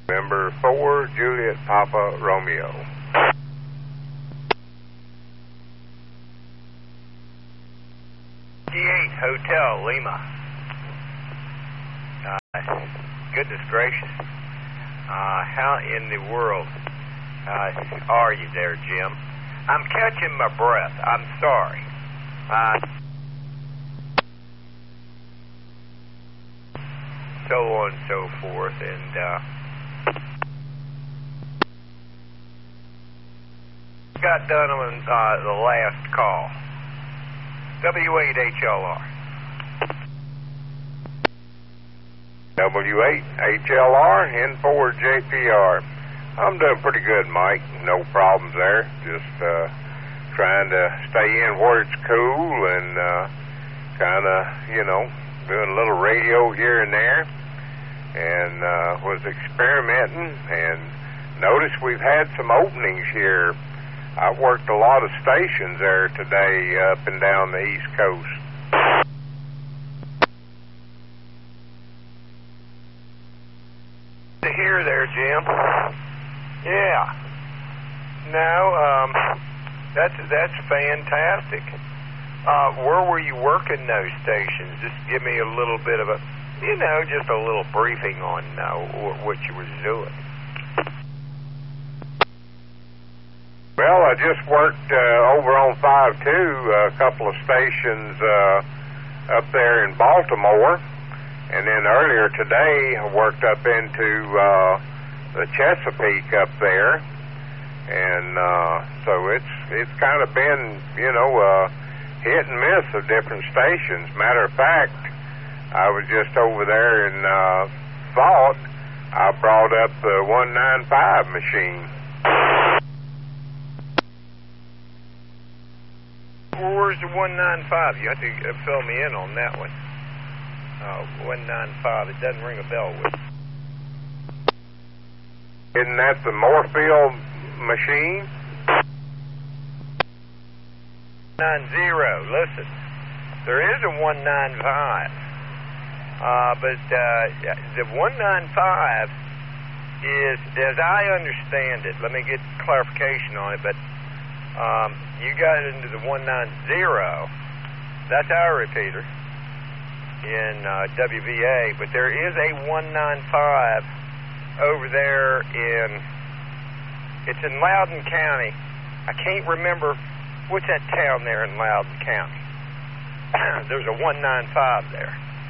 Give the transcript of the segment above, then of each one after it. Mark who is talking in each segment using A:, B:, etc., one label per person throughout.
A: Number 4, Juliet Papa Romeo.
B: G8 Hotel Lima. Goodness gracious. How in the world are you there, Jim? I'm catching my breath. I'm sorry. So on and so forth, and got done on the last call. W8HLR.
A: W8HLR, N4JPR. I'm doing pretty good, Mike. No problems there. Just trying to stay in where it's cool and kind of, doing a little radio here and there. And was experimenting and noticed we've had some openings here. I worked a lot of stations there today up and down the East Coast.
B: To hear there, Jim. Yeah. No, that's fantastic. Where were you working those stations? Just give me a little bit of a, just a little briefing on what you was doing.
A: Well, I just worked over on 5-2, a couple of stations up there in Baltimore, and then earlier today I worked up into the Chesapeake up there, and so it's kind of been, hit and miss of different stations. Matter of fact, I was just over there and thought I brought up the 195 machine.
B: Where's the 195? You have to fill me in on that one. 195, it doesn't ring a bell with.
A: Isn't that the Moorfield machine?
B: 90. Listen, there is a 195, but the 195 is, as I understand it, let me get clarification on it, but you got into the 190, that's our repeater in WVA, but there is a 195 over there it's in Loudoun County. I can't remember, what's that town there in Loudoun County? There's a 195 there.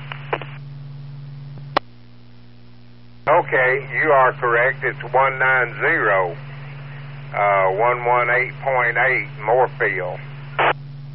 A: Okay, you are correct. It's 190. 118.8 Moorfield.